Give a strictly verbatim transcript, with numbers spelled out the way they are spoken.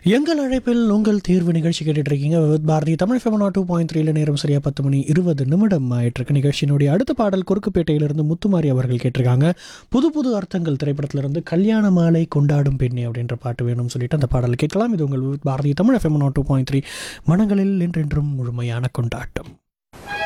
எங்கள் அழைப்பில் உங்கள் தேர்வு நிகழ்ச்சி கேட்டுட்டு இருக்கீங்க. With Bharathi Tamil ஃபெமனா two point த்ரீல நேரம் சரியா பத்து மணி இருபது நிமிடம் ஆயிட்டிருக்கு. நிகழ்ச்சியினுடைய அடுத்த பாடல் குறுக்குப்பேட்டையிலிருந்து முத்துமாரி அவர்கள் கேட்டிருக்காங்க. புது புது அர்த்தங்கள் திரைப்படத்திலிருந்து கல்யாண மாலை கொண்டாடும் பெண்ணே அப்படின்ற பாட்டு வேணும்னு சொல்லிட்டு அந்த பாடல் கேட்கலாம். இது உங்கள் with Bharathi Tamil ஃபெமனா two point three மனங்களில் என்றென்றும் முழுமையான கொண்டாட்டம்.